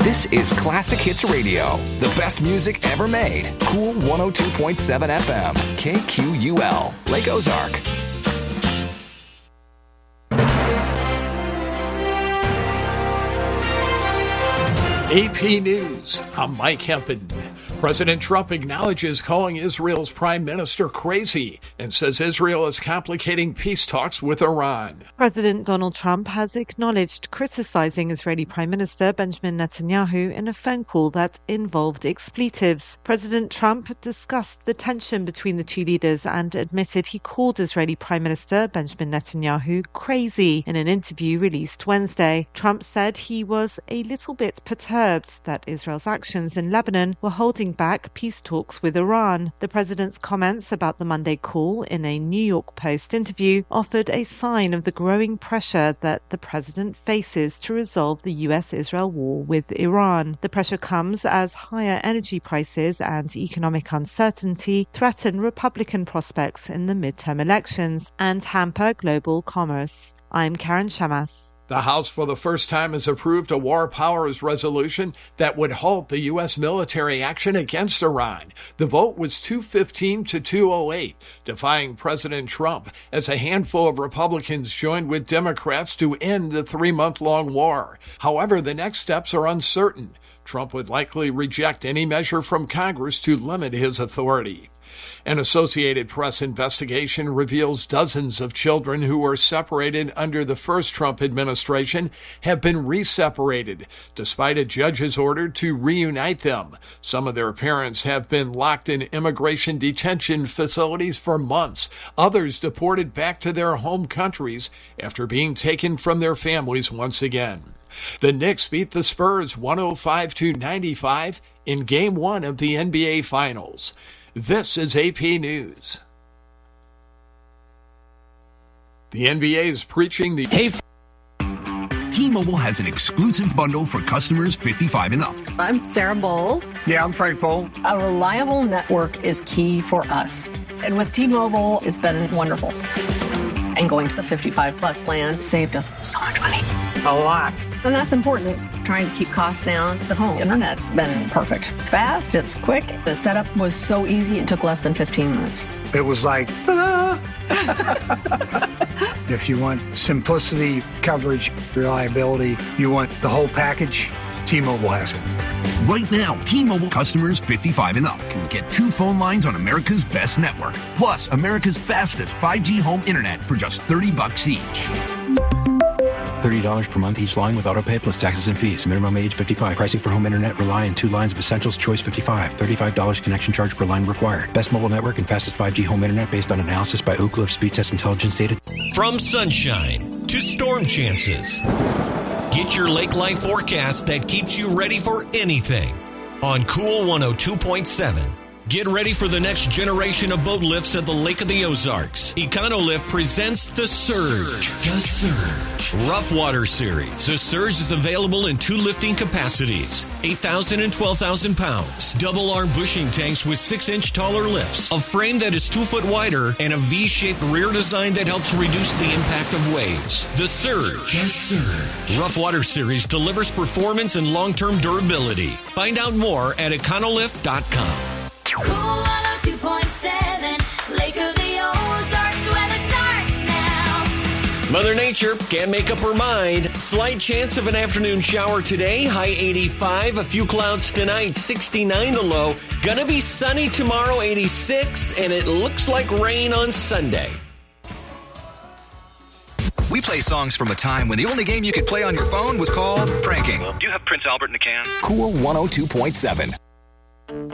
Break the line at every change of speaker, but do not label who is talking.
This is Classic Hits Radio, the best music ever made. Cool 102.7 FM, KQUL, Lake Ozark.
AP News, I'm Mike Hempen. President Trump acknowledges calling Israel's prime minister crazy and says Israel is complicating peace talks with Iran.
President Donald Trump has acknowledged criticizing Israeli Prime Minister Benjamin Netanyahu in a phone call that involved expletives. President Trump discussed the tension between the two leaders and admitted he called Israeli Prime Minister Benjamin Netanyahu crazy in an interview released Wednesday. Trump said he was a little bit perturbed that Israel's actions in Lebanon were holding back peace talks with Iran. The president's comments about the Monday call in a New York Post interview offered a sign of the growing pressure that the president faces to resolve the US-Israel war with Iran. The pressure comes as higher energy prices and economic uncertainty threaten Republican prospects in the midterm elections and hamper global commerce. I'm Karen Shamas.
The House for the first time has approved a war powers resolution that would halt the U.S. military action against Iran. The vote was 215 to 208, defying President Trump as a handful of Republicans joined with Democrats to end the 3-month-long war. However, the next steps are uncertain. Trump would likely reject any measure from Congress to limit his authority. An Associated Press investigation reveals dozens of children who were separated under the first Trump administration have been re-separated, despite a judge's order to reunite them. Some of their parents have been locked in immigration detention facilities for months. Others deported back to their home countries after being taken from their families once again. The Knicks beat the Spurs 105-95 in Game 1 of the NBA Finals. This is AP News. The NBA is preaching the...
T-Mobile has an exclusive bundle for customers 55 and up.
I'm Sarah Bowl.
Yeah, I'm Frank Bowl.
A reliable network is key for us. And with T-Mobile, it's been wonderful. And going to the 55-plus plan saved us so much money.
A lot.
And that's important. Trying to keep costs down. The home internet's been perfect. It's fast, it's quick. The setup was so easy, it took less than 15 minutes.
It was like, ta-da! If you want simplicity, coverage, reliability, you want the whole package, T-Mobile has it.
Right now, T-Mobile customers 55 and up can get 2 phone lines on America's best network, plus America's fastest 5G home internet for just $30 each.
$30 per month each line with autopay plus taxes and fees. Minimum age 55. Pricing for home internet rely on 2 lines of Essentials Choice 55. $35 connection charge per line required. Best mobile network and fastest 5G home internet based on analysis by Ookla of Speed Test Intelligence data.
From sunshine to storm chances, get your lake life forecast that keeps you ready for anything on Cool 102.7. Get ready for the next generation of boat lifts at the Lake of the Ozarks. EconoLift presents The Surge. The Surge. Rough Water Series. The Surge is available in 2 lifting capacities, 8,000 and 12,000 pounds. Double-arm bushing tanks with 6-inch taller lifts, a frame that is 2 foot wider, and a V-shaped rear design that helps reduce the impact of waves. The Surge. The Surge. Rough Water Series delivers performance and long-term durability. Find out more at econolift.com.
Cool 102.7, Lake of the Ozarks, weather starts now.
Mother Nature can't make up her mind. Slight chance of an afternoon shower today, high 85, a few clouds tonight, 69 the low. Gonna be sunny tomorrow, 86, and it looks like rain on Sunday.
We play songs from a time when the only game you could play on your phone was called pranking.
Do you have Prince Albert in the can?
Cool 102.7.